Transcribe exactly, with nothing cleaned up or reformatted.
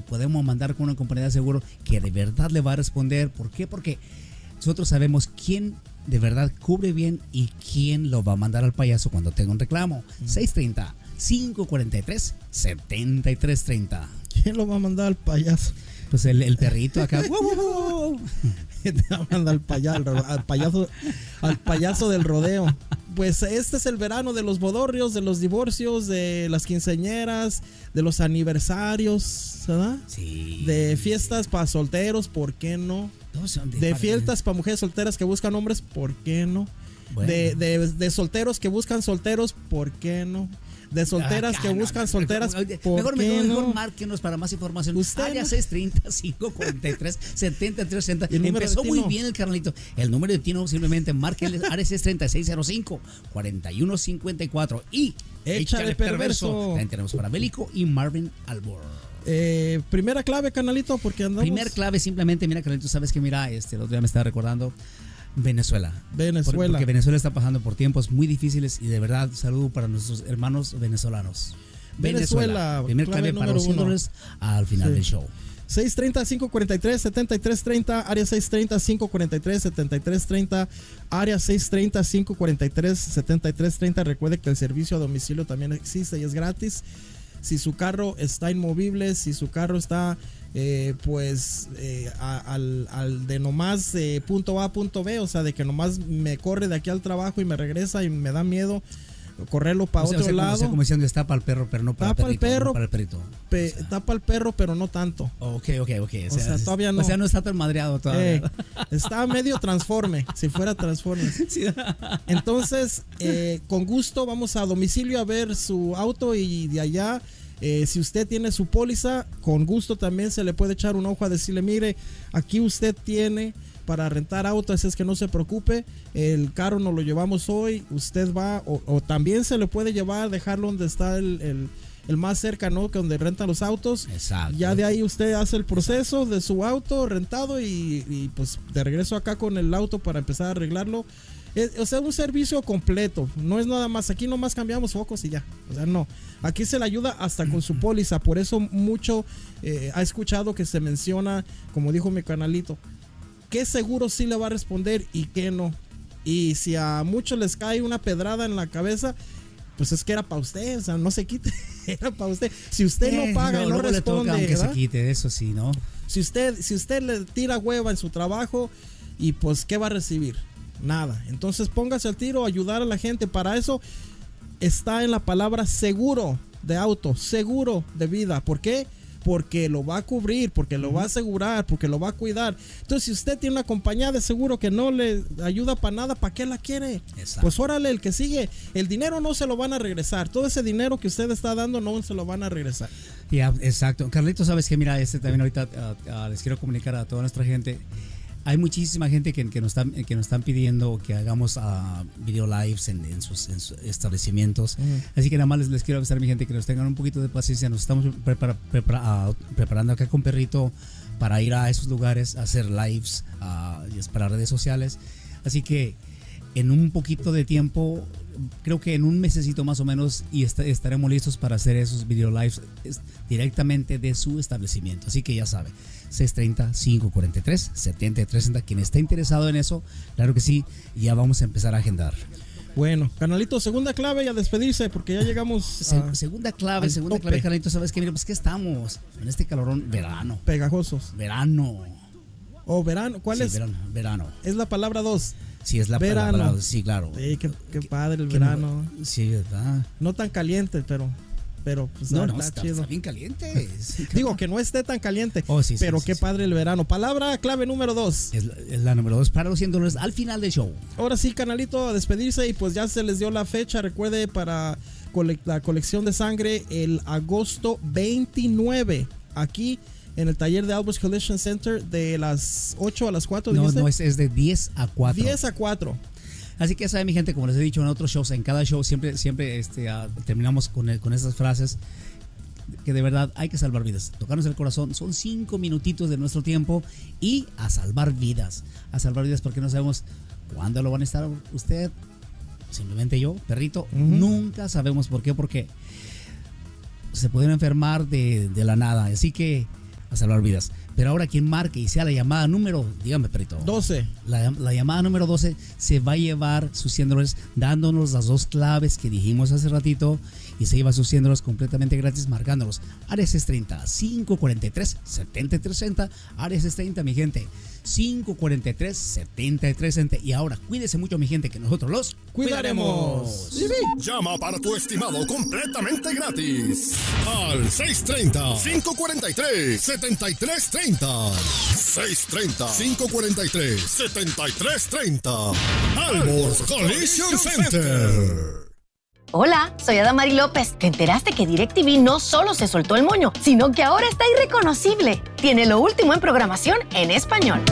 podemos mandar con una compañía de seguro que de verdad le va a responder. ¿Por qué? Porque nosotros sabemos quién de verdad cubre bien y quién lo va a mandar al payaso cuando tenga un reclamo. Mm. seis tres cero, cinco cuatro tres, siete tres tres cero. ¿Quién lo va a mandar al payaso? Pues el, el perrito acá. ¡Wow, wow, wow! Te va a mandar al payaso, al payaso, al payaso del rodeo. Pues este es el verano de los bodorrios, de los divorcios, de las quinceañeras, de los aniversarios, ¿verdad? Sí. De fiestas para solteros, ¿por qué no? De, de fiestas para mujeres solteras que buscan hombres, ¿por qué no? Bueno. De, de, de solteros que buscan solteros, ¿por qué no? De solteras ah, que no, buscan no, solteras, ¿por mejor, qué mejor, no? mejor márquenos para más información. ¿Usted Área no? seis tres cero, cinco cuatro tres, siete tres sesenta. Empezó muy bien el carnalito. El número de Tino, simplemente márquenle área seis tres cero, seis cero cinco, cuatro uno cinco cuatro y Échale Perverso. También tenemos para Bélico y Marvin Albor. Eh, primera clave, canalito, porque andamos. Primer clave, simplemente, mira, carnalito, sabes que mira, este, el otro día me estaba recordando. Venezuela. Venezuela. Porque Venezuela está pasando por tiempos muy difíciles y de verdad, saludo para nuestros hermanos venezolanos. Venezuela. Venezuela. Primer clave, clave para los cien dólares al final sí. del show. seis tres cero, cinco cuatro tres, siete tres tres cero, área seis tres cero, cinco cuatro tres, siete tres tres cero, área seis tres cero, cinco cuatro tres, siete tres tres cero. Recuerde que el servicio a domicilio también existe y es gratis. Si su carro está inmovible, si su carro está eh, pues eh, a, al, al de nomás eh, punto A a punto B, o sea, de que nomás me corre de aquí al trabajo y me regresa y me da miedo correrlo para o sea, otro o sea, lado. O sea, como diciendo, tapa al perro, pero no para tapa el perrito. El perro, no para el perrito. Pe, o sea. Tapa al perro, pero no tanto. Ok, ok, ok. O, o sea, sea, todavía no. O sea, no está tan madreado todavía. Eh, está medio transforme, si fuera transforme. Sí. Entonces, eh, con gusto vamos a domicilio a ver su auto y de allá. Eh, si usted tiene su póliza, con gusto también se le puede echar un ojo a decirle, mire, aquí usted tiene para rentar auto, así es que no se preocupe, el carro nos lo llevamos hoy, usted va, o, o también se le puede llevar, dejarlo donde está el, el, el más cerca, ¿no? Que donde rentan los autos. Exacto. Ya de ahí usted hace el proceso de su auto rentado y, y pues de regreso acá con el auto para empezar a arreglarlo. Es, o sea, un servicio completo, no es nada más, aquí nomás cambiamos focos y ya, o sea, no, aquí se le ayuda hasta con su póliza, por eso mucho eh, ha escuchado que se menciona, como dijo mi canalito, qué seguro sí le va a responder y qué no, y si a muchos les cae una pedrada en la cabeza, pues es que era para usted, o sea, no se quite, era para usted, si usted eh, no paga no, no responde, aunque se quite, eso sí, ¿no? Si usted, si usted le tira hueva en su trabajo, y pues, ¿qué va a recibir? Nada. Entonces póngase al tiro, ayudar a la gente. Para eso está en la palabra seguro de auto, seguro de vida. ¿Por qué? Porque lo va a cubrir, porque lo va a asegurar, porque lo va a cuidar. Entonces, si usted tiene una compañía de seguro que no le ayuda para nada, ¿para qué la quiere? Exacto. Pues órale, el que sigue. El dinero no se lo van a regresar. Todo ese dinero que usted está dando no se lo van a regresar. Ya, yeah, exacto. Carlito, sabes que mira, este también ahorita uh, uh, les quiero comunicar a toda nuestra gente. Hay muchísima gente que, que, nos están, que nos están pidiendo que hagamos uh, video lives en, en, sus, en sus establecimientos. Uh-huh. Así que nada más les, les quiero avisar, mi gente, que nos tengan un poquito de paciencia. Nos estamos prepara, prepara, uh, preparando acá con Perrito para ir a esos lugares, a hacer lives uh, para redes sociales. Así que en un poquito de tiempo, creo que en un mesecito más o menos, y est- estaremos listos para hacer esos video lives directamente de su establecimiento. Así que ya sabe, seis tres cero, cinco cuatro tres, siete tres tres cero. Quien esté interesado en eso, claro que sí, ya vamos a empezar a agendar. Bueno, canalito, segunda clave y a despedirse porque ya llegamos Se, segunda clave, segunda tope. clave, canalito, ¿sabes qué? Mira, pues que estamos en este calorón, verano. Pegajosos. Verano. O oh, verano, ¿cuál sí, es? Verano, verano. Es la palabra dos. Sí, es la verano. palabra, sí, claro. Sí, qué, qué padre el verano. No, sí, ¿verdad? No tan caliente, pero pero pues no, está, no, está, chido. Está bien caliente. Sí, Digo que no esté tan caliente, oh, sí, pero sí, qué sí, padre el verano. Palabra clave número dos. Es la, es la número dos para los cien dólares al final del show. Ahora sí, canalito, a despedirse y pues ya se les dio la fecha. Recuerde para cole- la colección de sangre el agosto veintinueve aquí en el taller de Albers Collection Center de las ocho a las cuatro. No, ¿dijiste? no, es, es de diez a cuatro. diez a cuatro. Así que ya saben, mi gente, como les he dicho en otros shows, en cada show siempre, siempre este, uh, terminamos con, el, con esas frases que de verdad hay que salvar vidas. Tocarnos el corazón, son cinco minutitos de nuestro tiempo y a salvar vidas. A salvar vidas porque no sabemos cuándo lo van a estar usted, simplemente yo, Perrito. Uh-huh. Nunca sabemos por qué, porque se pueden enfermar de, de la nada. Así que a salvar vidas. Pero ahora quien marque y sea la llamada número, dígame, perito. doce. La, la llamada número doce se va a llevar sus cien dólares dándonos las dos claves que dijimos hace ratito y se lleva sus cien dólares completamente gratis marcándolos. Área seis treinta, cinco cuarenta y tres, setenta y tres sesenta. Área seis treinta, mi gente. cinco cuarenta y tres, setenta y tres sesenta. Y ahora, cuídese mucho, mi gente, que nosotros los Cuidaremos. cuidaremos. Llama para tu estimado completamente gratis al seis treinta, cinco cuarenta y tres, setenta y tres treinta. seis treinta, cinco cuarenta y tres, setenta y tres treinta. Alborz Collision Center. Hola, soy Adamari López. ¿Te enteraste que DirecTV no solo se soltó el moño, sino que ahora está irreconocible? Tiene lo último en programación en español.